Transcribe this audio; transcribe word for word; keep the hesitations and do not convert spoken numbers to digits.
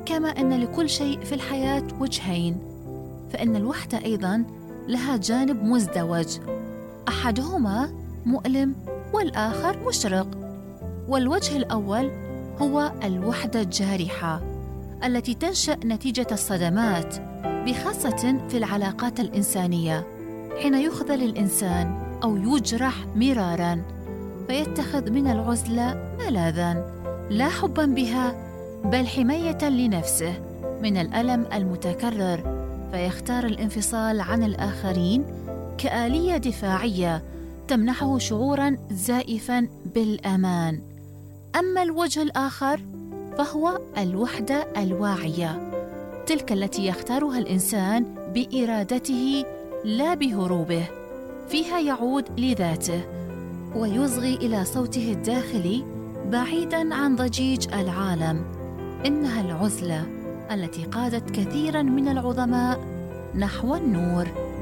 كما أن لكل شيء في الحياة وجهين، فإن الوحدة أيضاً لها جانب مزدوج، أحدهما مؤلم والآخر مشرق. والوجه الأول هو الوحدة الجارحة التي تنشأ نتيجة الصدمات، بخاصة في العلاقات الإنسانية، حين يخذل الإنسان أو يجرح مراراً فيتخذ من العزلة ملاذاً، لا حباً بها بل حماية لنفسه من الألم المتكرر، فيختار الانفصال عن الآخرين كآلية دفاعية تمنحه شعوراً زائفاً بالأمان. أما الوجه الآخر فهو الوحدة الواعية، تلك التي يختارها الإنسان بإرادته لا بهروبه، فيها يعود لذاته ويصغي إلى صوته الداخلي بعيداً عن ضجيج العالم. إنها العزلة التي قادت كثيراً من العظماء نحو النور.